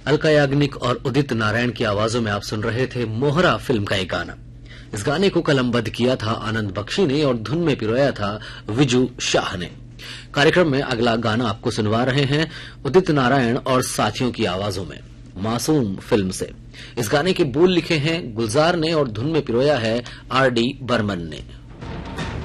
अलका याग्निक और उदित नारायण की आवाजों में आप सुन रहे थे मोहरा फिल्म का एक गाना। इस गाने को कलमबद्ध किया था आनंद बख्शी ने और धुन में पिरोया था विजू शाह ने। कार्यक्रम में अगला गाना आपको सुनवा रहे हैं उदित नारायण और साथियों की आवाजों में, मासूम फिल्म से। इस गाने के बोल लिखे हैं गुलजार ने और धुन में पिरोया है आर डी बर्मन ने।